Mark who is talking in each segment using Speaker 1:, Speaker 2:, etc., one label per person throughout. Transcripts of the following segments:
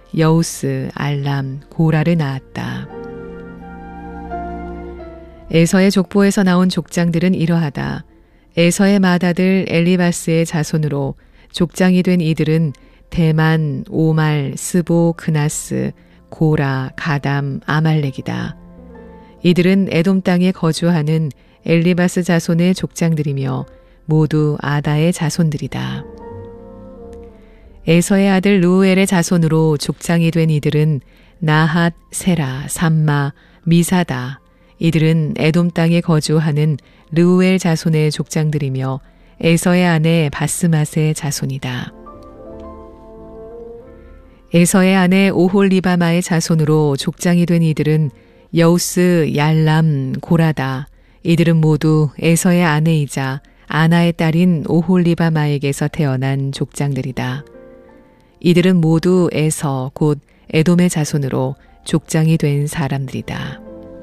Speaker 1: 여우스, 알람, 고라를 낳았다. 에서의 족보에서 나온 족장들은 이러하다. 에서의 맏아들 엘리바스의 자손으로 족장이 된 이들은 대만, 오말, 스보, 그나스, 고라, 가담, 아말렉이다. 이들은 에돔 땅에 거주하는 엘리바스 자손의 족장들이며 모두 아다의 자손들이다. 에서의 아들 루엘의 자손으로 족장이 된 이들은 나핫, 세라, 삼마, 미사다. 이들은 에돔 땅에 거주하는 르우엘 자손의 족장들이며 에서의 아내 바스맛의 자손이다. 에서의 아내 오홀리바마의 자손으로 족장이 된 이들은 여우스, 얄람, 고라다. 이들은 모두 에서의 아내이자 아나의 딸인 오홀리바마에게서 태어난 족장들이다. 이들은 모두 에서 곧 에돔의 자손으로 족장이 된 사람들이다.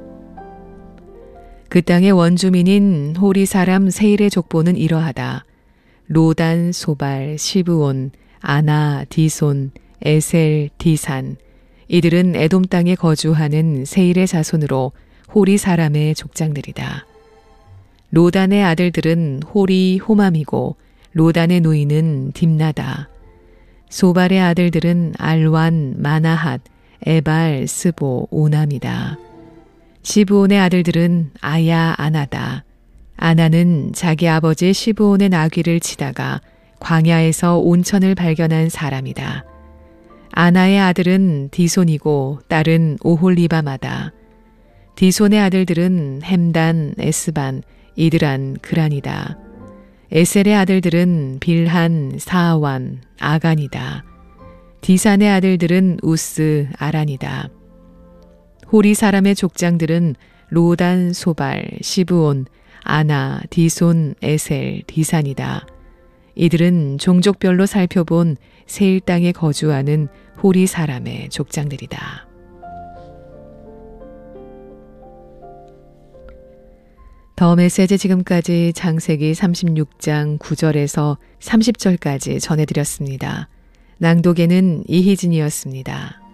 Speaker 1: 그 땅의 원주민인 호리 사람 세일의 족보는 이러하다. 로단, 소발, 시브온, 아나, 디손, 에셀, 디산. 이들은 에돔 땅에 거주하는 세일의 자손으로 호리 사람의 족장들이다. 로단의 아들들은 호리, 호맘이고 로단의 누이는 딥나다. 소발의 아들들은 알완, 마나핫, 에발, 스보, 오남이다. 시브온의 아들들은 아야, 아나다. 아나는 자기 아버지 시브온의 나귀를 치다가 광야에서 온천을 발견한 사람이다. 아나의 아들은 디손이고 딸은 오홀리바마다. 디손의 아들들은 햄단, 에스반, 이드란, 그란이다. 에셀의 아들들은 빌한, 사아완, 아간이다. 디산의 아들들은 우스, 아란이다. 호리 사람의 족장들은 로단, 소발, 시브온, 아나, 디손, 에셀, 디산이다. 이들은 종족별로 살펴본 세일 땅에 거주하는 호리 사람의 족장들이다. 더 메시지 지금까지 창세기 36장 9절에서 30절까지 전해드렸습니다. 낭독에는 이희진이었습니다.